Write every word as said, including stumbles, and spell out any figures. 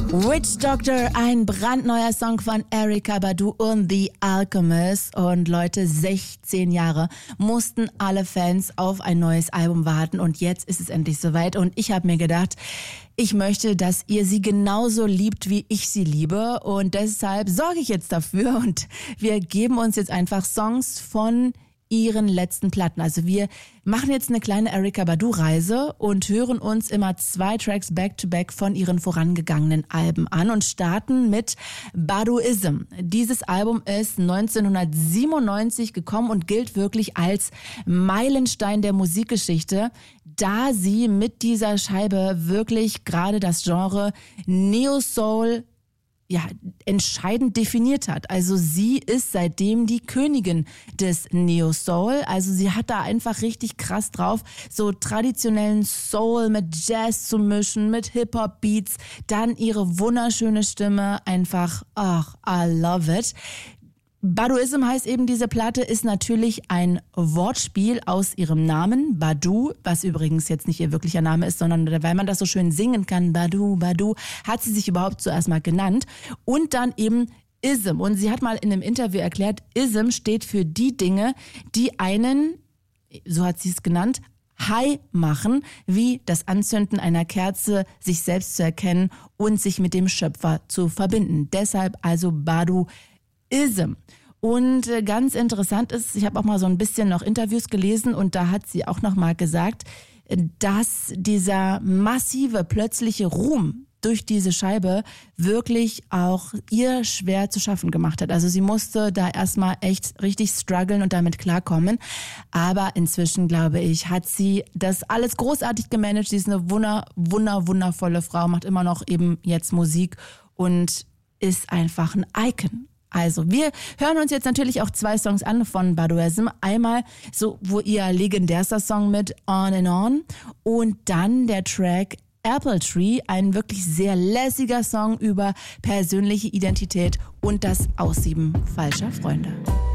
Witch Doctor, ein brandneuer Song von Erykah Badu und The Alchemist. Und Leute, sechzehn Jahre mussten alle Fans auf ein neues Album warten und jetzt ist es endlich soweit. Und ich habe mir gedacht, ich möchte, dass ihr sie genauso liebt, wie ich sie liebe. Und deshalb sorge ich jetzt dafür und wir geben uns jetzt einfach Songs von ihren letzten Platten. Also wir machen jetzt eine kleine Erykah Badu-Reise und hören uns immer zwei Tracks back-to-back von ihren vorangegangenen Alben an und starten mit Baduism. Dieses Album ist neunzehnhundertsiebenundneunzig gekommen und gilt wirklich als Meilenstein der Musikgeschichte, da sie mit dieser Scheibe wirklich gerade das Genre Neo-Soul ja, entscheidend definiert hat. Also sie ist seitdem die Königin des Neo-Soul. Also sie hat da einfach richtig krass drauf, so traditionellen Soul mit Jazz zu mischen, mit Hip-Hop-Beats, dann ihre wunderschöne Stimme, einfach, ach, I love it. Baduism heißt eben diese Platte, ist natürlich ein Wortspiel aus ihrem Namen, Badu, was übrigens jetzt nicht ihr wirklicher Name ist, sondern weil man das so schön singen kann, Badu, Badu, hat sie sich überhaupt zuerst mal genannt. Und dann eben Ism. Und sie hat mal in einem Interview erklärt, Ism steht für die Dinge, die einen, so hat sie es genannt, high machen, wie das Anzünden einer Kerze, sich selbst zu erkennen und sich mit dem Schöpfer zu verbinden. Deshalb also Baduism. Und ganz interessant ist, ich habe auch mal so ein bisschen noch Interviews gelesen und da hat sie auch noch mal gesagt, dass dieser massive plötzliche Ruhm durch diese Scheibe wirklich auch ihr schwer zu schaffen gemacht hat. Also sie musste da erstmal echt richtig strugglen und damit klarkommen. Aber inzwischen, glaube ich, hat sie das alles großartig gemanagt. Sie ist eine wunder, wunder, wundervolle Frau, macht immer noch eben jetzt Musik und ist einfach ein Icon. Also, wir hören uns jetzt natürlich auch zwei Songs an von Baduism. Einmal so, wo ihr legendärster Song mit On and On und dann der Track Apple Tree, ein wirklich sehr lässiger Song über persönliche Identität und das Aussieben falscher Freunde.